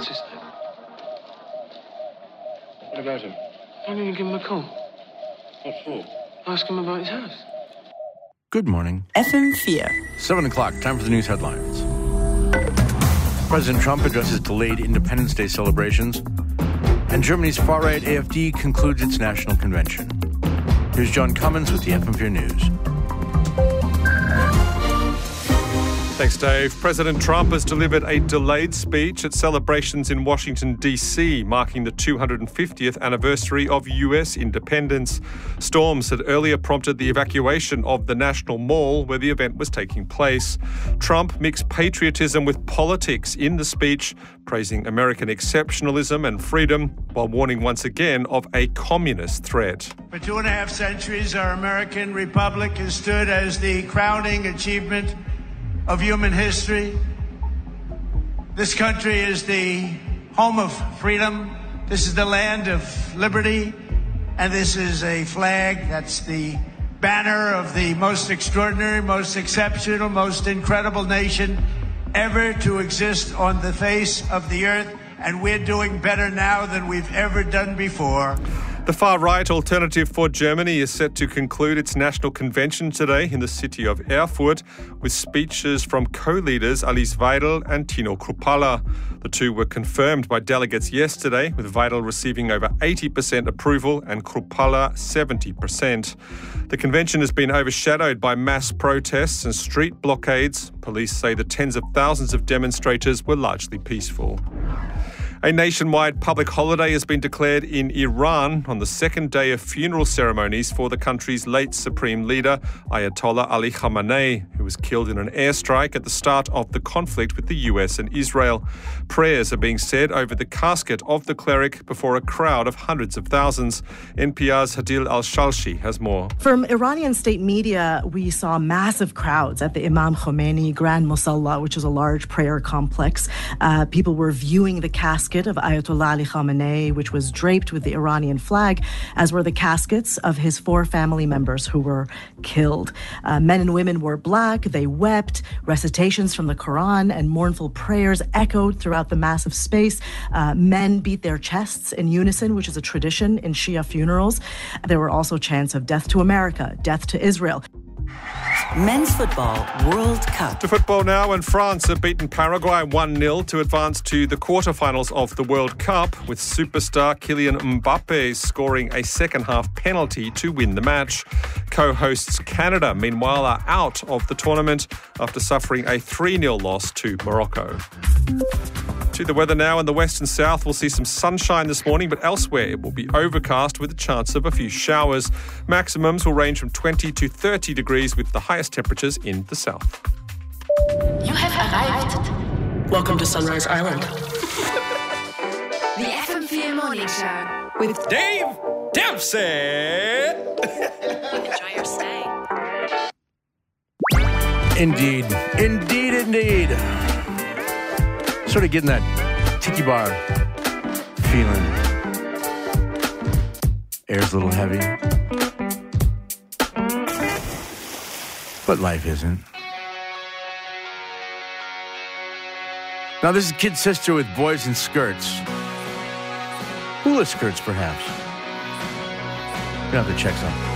What's his name? What about him? Why don't you give him a call? What for? Ask him about his house. Good morning. FM4. 7 o'clock, time for the news headlines. President Trump addresses delayed Independence Day celebrations, and Germany's far-right AfD concludes its national convention. Here's John Cummins with the FM4 News. Thanks, Dave. President Trump has delivered a delayed speech at celebrations in Washington, D.C., marking the 250th anniversary of U.S. independence. Storms had earlier prompted the evacuation of the National Mall where the event was taking place. Trump mixed patriotism with politics in the speech, praising American exceptionalism and freedom, while warning once again of a communist threat. For 2.5 centuries, our American republic has stood as the crowning achievement of human history. This country is the home of freedom. This is the land of liberty. And this is a flag that's the banner of the most extraordinary, most exceptional, most incredible nation ever to exist on the face of the earth. And we're doing better now than we've ever done before. The far-right Alternative for Germany is set to conclude its national convention today in the city of Erfurt with speeches from co-leaders Alice Weidel and Tino Kruppalla. The two were confirmed by delegates yesterday, with Weidel receiving over 80% approval and Kruppalla 70%. The convention has been overshadowed by mass protests and street blockades. Police say the tens of thousands of demonstrators were largely peaceful. A nationwide public holiday has been declared in Iran on the second day of funeral ceremonies for the country's late supreme leader, Ayatollah Ali Khamenei, who was killed in an airstrike at the start of the conflict with the US and Israel. Prayers are being said over the casket of the cleric before a crowd of hundreds of thousands. NPR's Hadil Al-Shalshi has more. From Iranian state media, we saw massive crowds at the Imam Khomeini Grand Musalla, which is a large prayer complex. People were viewing the casket of Ayatollah Ali Khamenei, which was draped with the Iranian flag, as were the caskets of his 4 family members who were killed. Men and women wore black, they wept, recitations from the Quran and mournful prayers echoed throughout the massive space. Men beat their chests in unison, which is a tradition in Shia funerals. There were also chants of death to America, death to Israel. Men's Football World Cup. To football now, and France have beaten Paraguay 1-0 to advance to the quarterfinals of the World Cup, with superstar Kylian Mbappe scoring a second-half penalty to win the match. Co-hosts Canada, meanwhile, are out of the tournament after suffering a 3-0 loss to Morocco. To the weather now. In the west and south, we'll see some sunshine this morning, but elsewhere it will be overcast with a chance of a few showers. Maximums will range from 20 to 30 degrees with the highest temperatures in the south. You have arrived. Welcome to Sunrise Island. The FM4 Morning Show With Dave Dempsey. Enjoy your stay. Indeed. Sort of getting that tiki bar feeling. Air's a little heavy. But life isn't. Now this is Kid Sister with Boys in Skirts. Hula skirts, perhaps. We're going to have to check something.